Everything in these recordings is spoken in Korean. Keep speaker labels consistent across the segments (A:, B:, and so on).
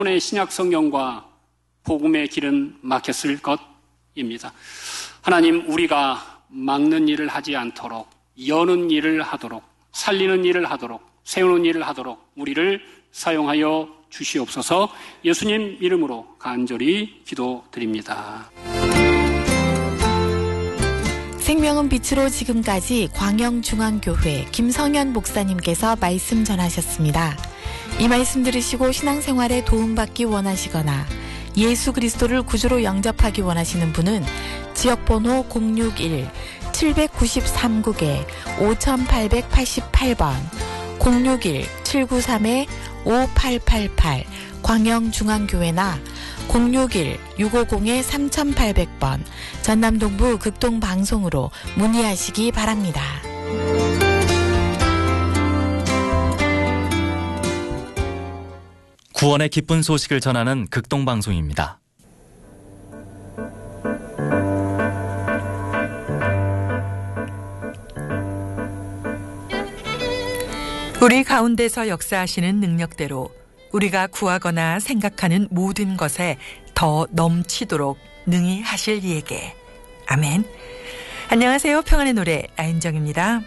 A: 오늘 신약 성경과 복음의 길은 막혔을 것입니다. 하나님, 우리가 막는 일을 하지 않도록, 여는 일을 하도록, 살리는 일을 하도록, 세우는 일을 하도록 우리를 사용하여 주시옵소서. 예수님 이름으로 간절히 기도드립니다.
B: 생명은 빛으로 지금까지 광영중앙교회 김성현 목사님께서 말씀 전하셨습니다. 이 말씀 들으시고 신앙생활에 도움받기 원하시거나 예수 그리스도를 구주로 영접하기 원하시는 분은 지역번호 061-793국에 5888번 061-793-5888 광영중앙교회나 061-650-3800번 전남동부 극동방송으로 문의하시기 바랍니다.
C: 구원의 기쁜 소식을 전하는 극동방송입니다.
D: 우리 가운데서 역사하시는 능력대로 우리가 구하거나 생각하는 모든 것에 더 넘치도록 능히 하실 이에게. 아멘. 안녕하세요. 평안의 노래 나인정입니다.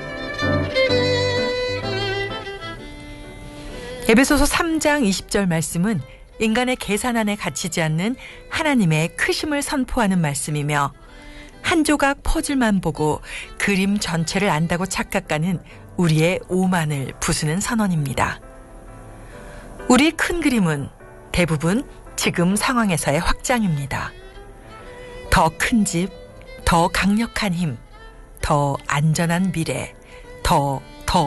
D: 에베소서 3장 20절 말씀은 인간의 계산안에 갇히지 않는 하나님의 크심을 선포하는 말씀이며, 한 조각 퍼즐만 보고 그림 전체를 안다고 착각하는 우리의 오만을 부수는 선언입니다. 우리 큰 그림은 대부분 지금 상황에서의 확장입니다. 더 큰 집, 더 강력한 힘, 더 안전한 미래, 더.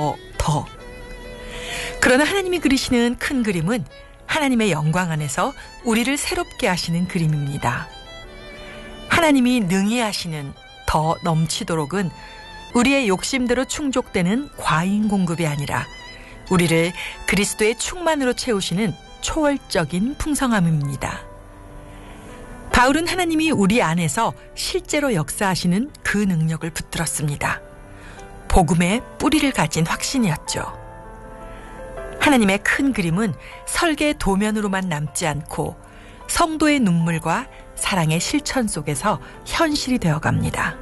D: 그러나 하나님이 그리시는 큰 그림은 하나님의 영광 안에서 우리를 새롭게 하시는 그림입니다. 하나님이 능히 하시는 더 넘치도록은 우리의 욕심대로 충족되는 과잉 공급이 아니라 우리를 그리스도의 충만으로 채우시는 초월적인 풍성함입니다. 바울은 하나님이 우리 안에서 실제로 역사하시는 그 능력을 붙들었습니다. 복음의 뿌리를 가진 확신이었죠. 하나님의 큰 그림은 설계 도면으로만 남지 않고 성도의 눈물과 사랑의 실천 속에서 현실이 되어갑니다.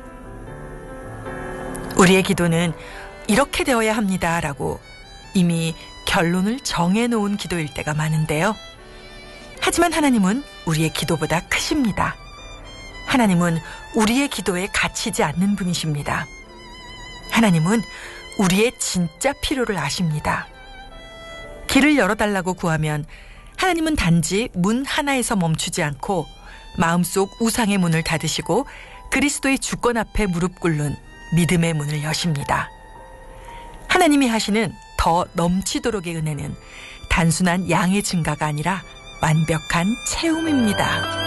D: 우리의 기도는 이렇게 되어야 합니다라고 이미 결론을 정해놓은 기도일 때가 많은데요. 하지만 하나님은 우리의 기도보다 크십니다. 하나님은 우리의 기도에 갇히지 않는 분이십니다. 하나님은 우리의 진짜 필요를 아십니다. 길을 열어달라고 구하면 하나님은 단지 문 하나에서 멈추지 않고 마음속 우상의 문을 닫으시고 그리스도의 주권 앞에 무릎 꿇는 믿음의 문을 여십니다. 하나님이 하시는 더 넘치도록의 은혜는 단순한 양의 증가가 아니라 완벽한 채움입니다.